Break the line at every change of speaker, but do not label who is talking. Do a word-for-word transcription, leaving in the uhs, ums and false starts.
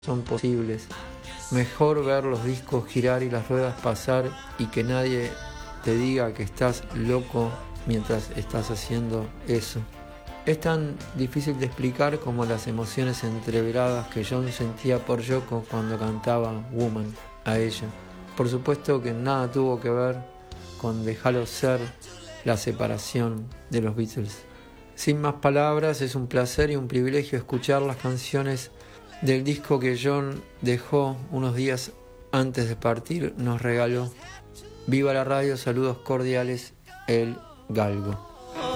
son posibles. Mejor ver los discos girar y las ruedas pasar y que nadie te diga que estás loco mientras estás haciendo eso. Es tan difícil de explicar como las emociones entreveradas que John sentía por Yoko cuando cantaba Woman a ella. Por supuesto que nada tuvo que ver con Déjalo ser, la separación de los Beatles. Sin más palabras, es un placer y un privilegio escuchar las canciones del disco que John dejó unos días antes de partir, nos regaló. Viva la radio, saludos cordiales, El Galgo.